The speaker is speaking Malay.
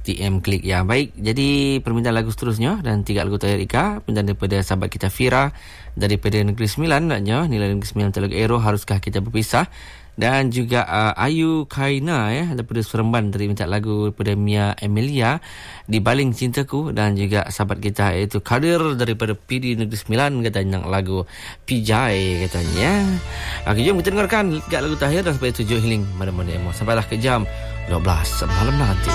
RTM Klik. Ya, baik. Jadi permintaan lagu seterusnya dan 3 lagu terakhir Ika, permintaan daripada sahabat kita Fira daripada Negeri Sembilan naknya. Nilai Negeri Sembilan untuk lagu Aero, Haruskah Kita Berpisah. Dan juga Ayu Kaina daripada Seremban tadi minta lagu daripada Mia Emilia, Di Baling Cintaku. Dan juga sahabat kita iaitu Kadir daripada PD Negeri Sembilan katanya lagu Pijai katanya. Okey, jom kita dengarkan 3 lagu terakhir dan sampai 7 healing mana-mana emo. Sampailah ke jam 12 malam nanti.